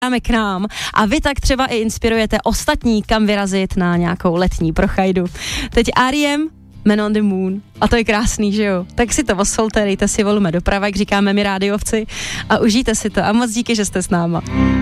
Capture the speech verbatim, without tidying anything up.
k nám a vy tak třeba i inspirujete ostatní, kam vyrazit na nějakou letní prochajdu. Teď R E M, Man on the Moon. A to je krásný, že jo? Tak si to osolte, dejte si volume doprava, jak říkáme my rádiovci, a užijte si to. A moc díky, že jste s náma.